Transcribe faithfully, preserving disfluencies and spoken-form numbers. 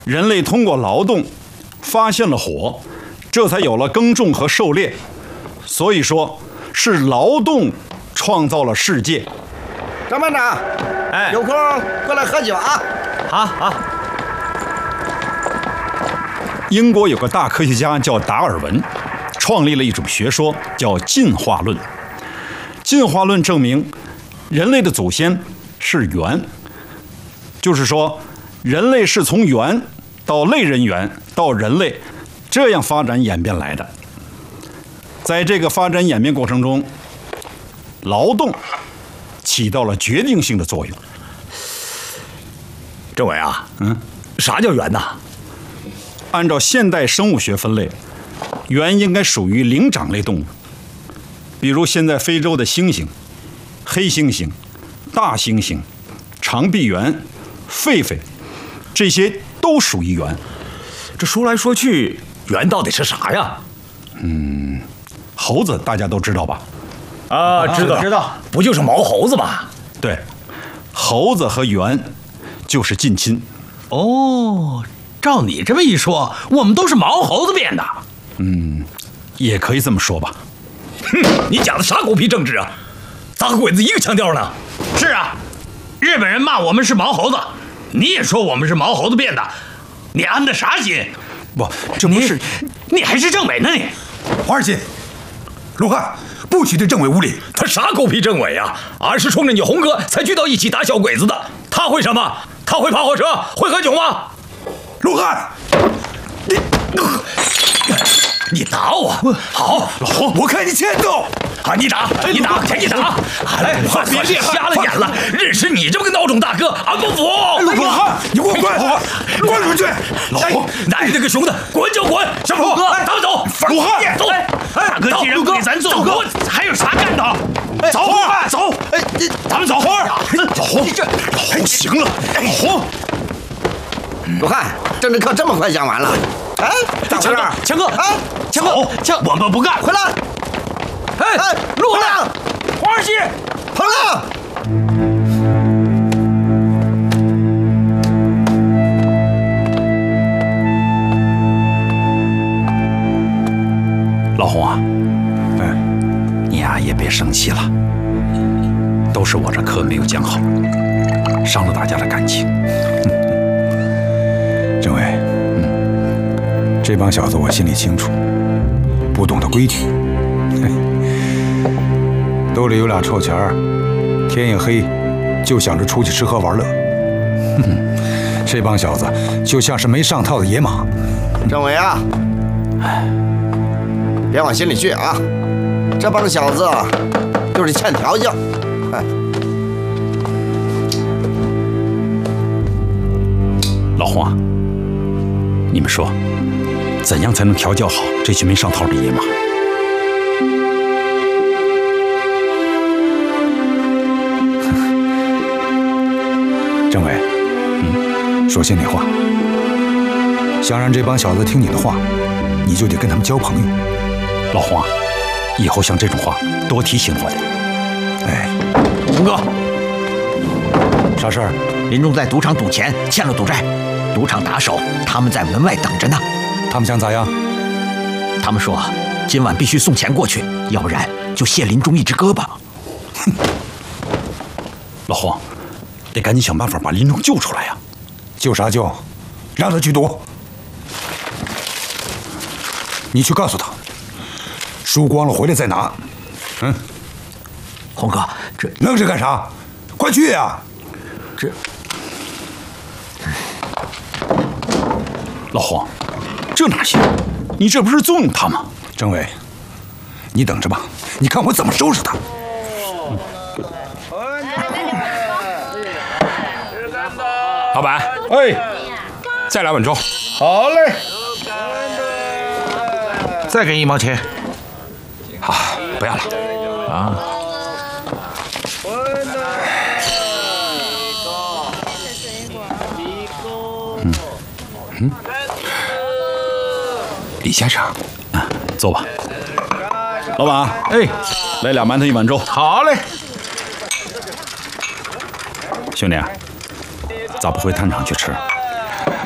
人类通过劳动发现了火，这才有了耕种和狩猎。所以说，是劳动创造了世界。 张班长， 哎， 有空过来喝酒啊！ 好好。 英国有个大科学家叫达尔文，创立了一种学说，叫进化论。进化论证明，人类的祖先是猿，就是说，人类是从猿到类人猿到人类这样发展演变来的。在这个发展演变过程中，劳动起到了决定性的作用。 政委啊， 嗯， 啥叫猿呐？ 按照现代生物学分类，猿应该属于灵长类动物，比如现在非洲的猩猩、黑猩猩、大猩猩、长臂猿、狒狒，这些都属于猿。 这说来说去，猿到底是啥呀？ 嗯，猴子大家都知道吧？ 啊，知道知道，不就是毛猴子吗？ 对，猴子和猿就是近亲。 哦，照你这么一说，我们都是毛猴子变的。 嗯，也可以这么说吧。 哼，你讲的啥狗屁政治啊？咋和鬼子一个腔调呢？ 是啊，日本人骂我们是毛猴子，你也说我们是毛猴子变的，你安的啥心？ 不，这不是你, 你还是政委呢你？ 黄二新，鲁汉，不许对政委无礼。 他啥狗屁政委啊？俺是冲着你红哥才聚到一起打小鬼子的。他会什么？他会跑火车？会喝酒吗？ 鲁汉，你你打我！好， 老洪，我看你欠揍！ 啊，你打，你打，你打！来，别别瞎了眼了！认识你这么个孬种大哥，俺不服！ 老汉，你给我滚！滚出去！ 老洪，奶奶个熊的，滚就滚！小虎哥，咱们走！ 鲁汉， 走！ 大哥既然不给咱揍，我还有啥干头？ 走，走！ 哎， 咱们走！ 老洪，这老洪行了，老洪。 鲁汉，政治课这么快讲完了？哎，咋回事？ 强哥， 哎， 强哥，强，我们不干， 回来！ 哎，陆亮，黄二新， 彭亮。 老洪啊，哎，你呀、啊、也别生气了，都是我这课没有讲好，伤了大家的感情。 政委，嗯，这帮小子我心里清楚，不懂得规矩，嘿，兜里有俩臭钱儿，天一黑就想着出去吃喝玩乐。哼，这帮小子就像是没上套的野马。 政委啊，别往心里去啊，这帮小子啊，就是欠调教。哎， 老洪啊，你们说，怎样才能调教好这群没上套的野马？ 政委，嗯，说心里话，想让这帮小子听你的话，你就得跟他们交朋友。 老洪啊，以后像这种话多提醒我的。 哎， 洪哥， 啥事儿？ 林中在赌场赌钱，欠了赌债，赌场打手他们在门外等着呢。 他们想咋样？ 他们说今晚必须送钱过去，要不然就卸林中一只胳膊。 哼， 老洪，得赶紧想办法把林中救出来呀！ 救啥救？让他去赌。你去告诉他，输光了回来再拿。嗯， 洪哥，这愣着干啥？快去呀！ 这老洪，这哪行？你这不是纵容他吗？ 政委，你等着吧，你看我怎么收拾他。嗯、 老板， 哎， 再来碗粥。 好嘞。 再给一毛钱。 好，不要了。 啊。 嗯嗯， 李先生， 啊，坐吧。老板， 哎， 来俩馒头一碗粥。 好嘞。 兄弟，咋不回探长去吃？